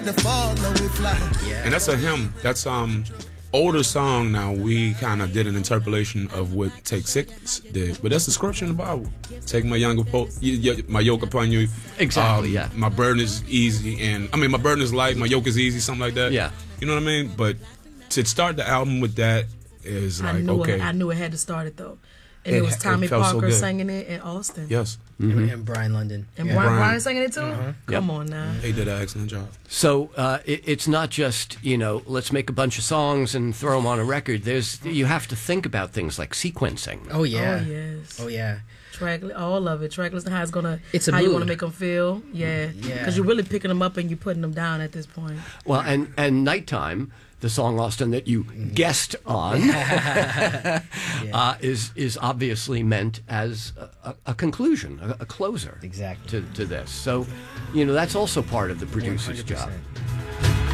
Yeah. And that's a hymn. That's older song now. We kind of did an interpolation of what Take Six did, but that's the scripture in the Bible. Take my yoke upon you. Exactly. Yeah. My burden is easy, and I mean my burden is light. My yoke is easy, something like that. Yeah. You know what I mean? But to start the album with that is like okay. I knew it had to start it though. And it was Tommy Parker singing it in Austin. Yes. Mm-hmm. And Brian London. And Brian singing it too? Mm-hmm. Come on now. They did an excellent job. So it's not just, let's make a bunch of songs and throw them on a record. You have to think about things like sequencing. Oh, yeah. Oh, yes. Oh, yeah. All of it. Track list and how how you want to make them feel. Yeah. Because you're really picking them up and you're putting them down at this point. Well, and Nighttime, the song, Austin, that you guessed on, is obviously meant as a conclusion, a closer exactly to this. So, that's also part of the producer's 100%. job.